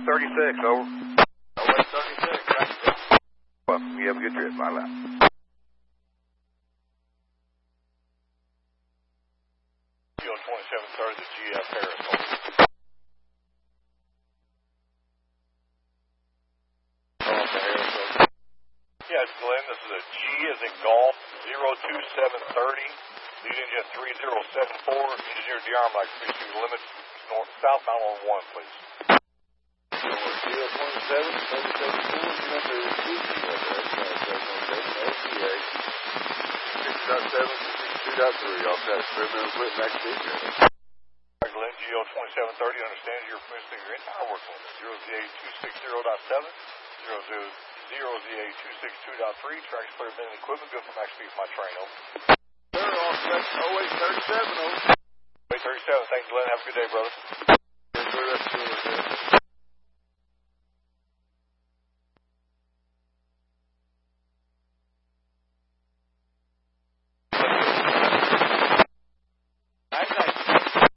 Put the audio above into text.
0836, over. 0836, well, you have a good trip, bye now. Geo 2730 to GF Harris, over. Yeah, it's Glenn. This is a G as in golf, 02730. Lead engine 3074. Engineer DRM like 32 limit north southbound on 1, please. 6.7, y'all got a criminal split next week. Glenn, Geo 2730, understand your permission to your entire work limit. 0ZA260.7, 0ZA262.3, tracks clear minute equipment, good for max speed for my train, over. Sir, all correct, 0837, over. 0837, thanks Glenn, have a good day, brother. Yes, sir, that's good.